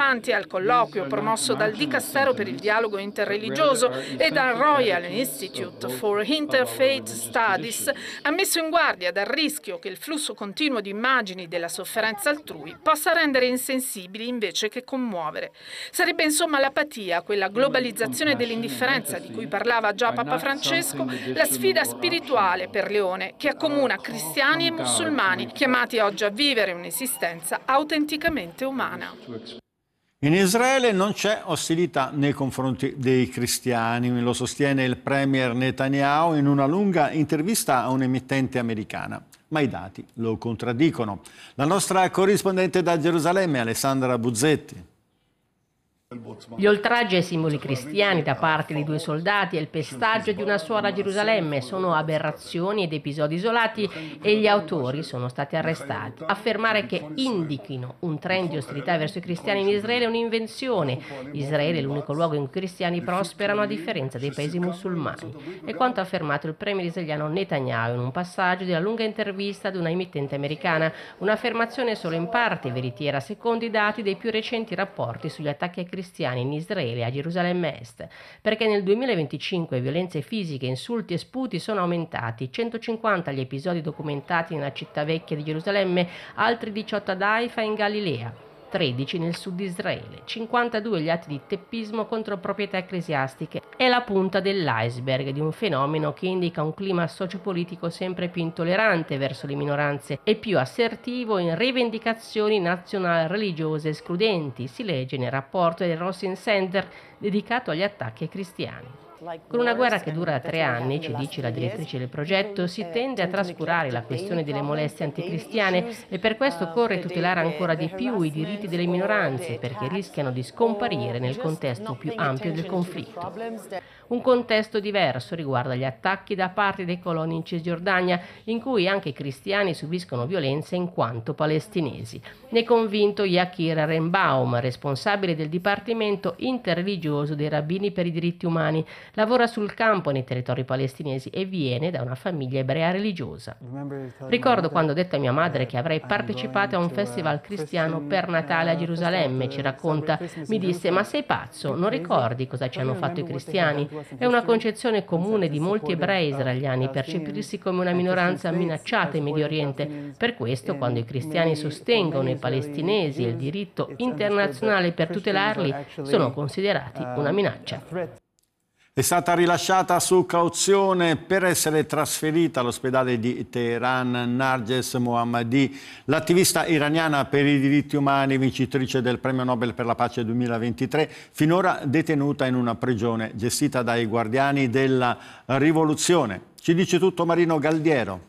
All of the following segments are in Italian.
partecipanti al colloquio promosso dal Dicastero per il dialogo interreligioso e dal Royal Institute for Interfaith Studies ha messo in guardia dal rischio che il flusso continuo di immagini della sofferenza altrui possa rendere insensibili invece che commuovere. Sarebbe insomma l'apatia, quella globalizzazione dell'indifferenza di cui parlava già Papa Francesco, la sfida spirituale per Leone che accomuna cristiani e musulmani, chiamati oggi a vivere un'esistenza autenticamente umana. In Israele non c'è ostilità nei confronti dei cristiani, lo sostiene il premier Netanyahu in una lunga intervista a un'emittente americana. Ma i dati lo contraddicono. La nostra corrispondente da Gerusalemme, Alessandra Buzzetti. Gli oltraggi ai simboli cristiani da parte di 2 soldati e il pestaggio di una suora a Gerusalemme sono aberrazioni ed episodi isolati e gli autori sono stati arrestati. Affermare che indichino un trend di ostilità verso i cristiani in Israele è un'invenzione. Israele è l'unico luogo in cui i cristiani prosperano a differenza dei paesi musulmani. È quanto ha affermato il premier israeliano Netanyahu in un passaggio della lunga intervista ad una emittente americana. Un'affermazione solo in parte veritiera secondo i dati dei più recenti rapporti sugli attacchi ai cristiani in Israele e a Gerusalemme Est, perché nel 2025 violenze fisiche, insulti e sputi sono aumentati, 150 gli episodi documentati nella città vecchia di Gerusalemme, altri 18 ad Haifa in Galilea, 13 nel sud di Israele, 52 gli atti di teppismo contro proprietà ecclesiastiche. È la punta dell'iceberg di un fenomeno che indica un clima sociopolitico sempre più intollerante verso le minoranze e più assertivo in rivendicazioni nazional-religiose escludenti, si legge nel rapporto del Rosin Center dedicato agli attacchi ai cristiani. Con una guerra che dura 3 anni, ci dice la direttrice del progetto, si tende a trascurare la questione delle molestie anticristiane e per questo occorre tutelare ancora di più i diritti delle minoranze perché rischiano di scomparire nel contesto più ampio del conflitto. Un contesto diverso riguarda gli attacchi da parte dei coloni in Cisgiordania, in cui anche i cristiani subiscono violenze in quanto palestinesi. Ne è convinto Yakir Rembaum, responsabile del Dipartimento Interreligioso dei Rabbini per i diritti umani. Lavora sul campo nei territori palestinesi e viene da una famiglia ebrea religiosa. Ricordo quando ho detto a mia madre che avrei partecipato a un festival cristiano per Natale a Gerusalemme, ci racconta. Mi disse: ma sei pazzo, non ricordi cosa ci hanno fatto i cristiani? È una concezione comune di molti ebrei israeliani percepirsi come una minoranza minacciata in Medio Oriente. Per questo, quando i cristiani sostengono i palestinesi e il diritto internazionale per tutelarli, sono considerati una minaccia. È stata rilasciata su cauzione per essere trasferita all'ospedale di Teheran Narges Mohammadi, l'attivista iraniana per i diritti umani, vincitrice del Premio Nobel per la Pace 2023, finora detenuta in una prigione gestita dai guardiani della rivoluzione. Ci dice tutto Marino Galdiero.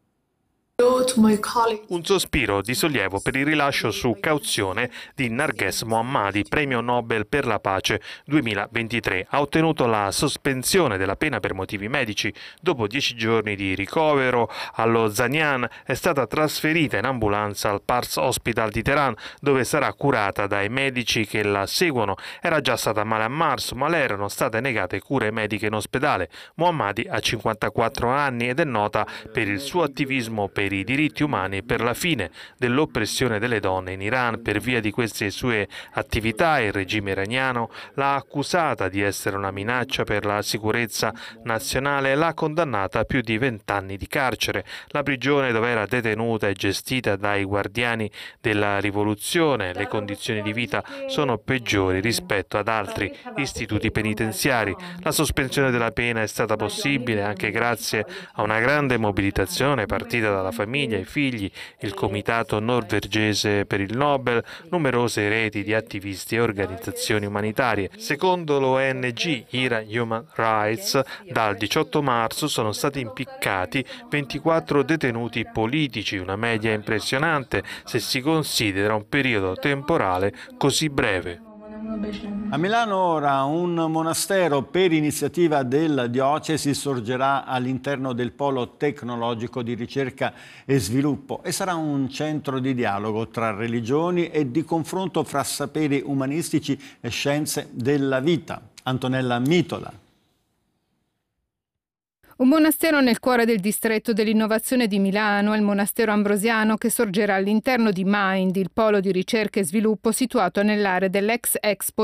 Un sospiro di sollievo per il rilascio su cauzione di Narges Mohammadi, Premio Nobel per la Pace 2023. Ha ottenuto la sospensione della pena per motivi medici. Dopo 10 giorni di ricovero allo Zanian è stata trasferita in ambulanza al Pars Hospital di Teheran, dove sarà curata dai medici che la seguono. Era già stata male a marzo, ma le erano state negate cure mediche in ospedale. Mohammadi ha 54 anni ed è nota per il suo attivismo per i diritti umani e per la fine dell'oppressione delle donne in Iran. Per via di queste sue attività il regime iraniano l'ha accusata di essere una minaccia per la sicurezza nazionale e l'ha condannata a più di 20 anni di carcere. La prigione dove era detenuta è gestita dai guardiani della rivoluzione. Le condizioni di vita sono peggiori rispetto ad altri istituti penitenziari. La sospensione della pena è stata possibile anche grazie a una grande mobilitazione partita dalla famiglia, i figli, il comitato norvegese per il Nobel, numerose reti di attivisti e organizzazioni umanitarie. Secondo l'ONG Iran Human Rights, dal 18 marzo sono stati impiccati 24 detenuti politici, una media impressionante se si considera un periodo temporale così breve. A Milano ora un monastero per iniziativa della diocesi sorgerà all'interno del polo tecnologico di ricerca e sviluppo e sarà un centro di dialogo tra religioni e di confronto fra saperi umanistici e scienze della vita. Antonella Mitola. Un monastero nel cuore del distretto dell'innovazione di Milano è il monastero ambrosiano che sorgerà all'interno di Mind, il polo di ricerca e sviluppo situato nell'area dell'ex Expo